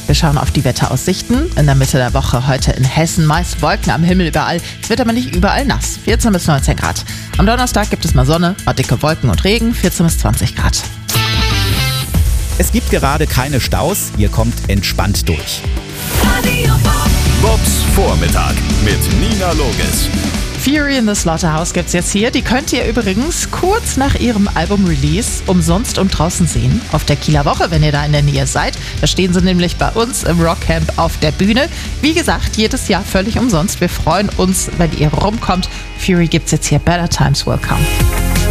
Wir schauen auf die Wetteraussichten. In der Mitte der Woche heute in Hessen meist Wolken am Himmel überall. Es wird aber nicht überall nass. 14 bis 19 Grad. Am Donnerstag gibt es mal Sonne, mal dicke Wolken und Regen. 14 bis 20 Grad. Es gibt gerade keine Staus, ihr kommt entspannt durch. Bobs Vormittag mit Nina Loges. Fury in the Slaughterhouse gibt's jetzt hier. Die könnt ihr übrigens kurz nach ihrem Album-Release umsonst und draußen sehen. Auf der Kieler Woche, wenn ihr da in der Nähe seid. Da stehen sie nämlich bei uns im Rockcamp auf der Bühne. Wie gesagt, jedes Jahr völlig umsonst. Wir freuen uns, wenn ihr rumkommt. Fury gibt's jetzt hier. Better Times Will Come.